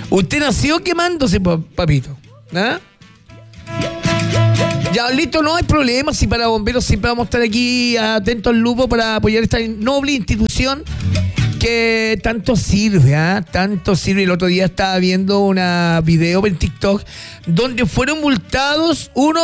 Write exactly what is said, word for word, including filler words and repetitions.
Usted nació quemándose, papito. ¿Ah? Ya, listo, no hay problema. Si para bomberos siempre vamos a estar aquí atentos al lupo para apoyar esta noble institución que tanto sirve, ¿ah? Tanto sirve. El otro día estaba viendo una video en TikTok donde fueron multados unos